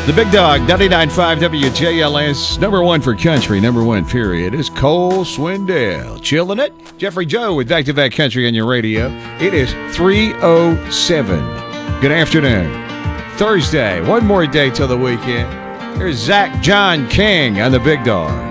The Big Dog, 99.5 WJLS, number one for country, number one period, is Cole Swindell. Chilling it? Jeffrey Joe with Back to Back Country on your radio. It is 3:07. Good afternoon. Thursday, one more day till the weekend. Here's Zach John King on the Big Dog.